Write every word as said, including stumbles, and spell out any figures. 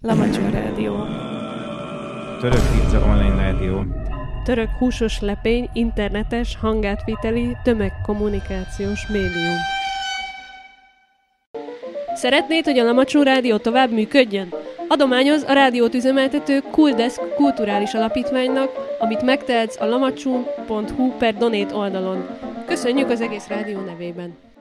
Lamacsó Rádió. Török pizza online rádió. Török húsos lepény, internetes, hangátviteli, tömegkommunikációs médium. Szeretnéd, hogy a Lamacsó Rádió tovább működjön? Adományoz a rádiót üzemeltető Cooldesk kulturális alapítványnak, amit megtehetsz a lamacsó pont hu per donate oldalon. Köszönjük az egész rádió nevében!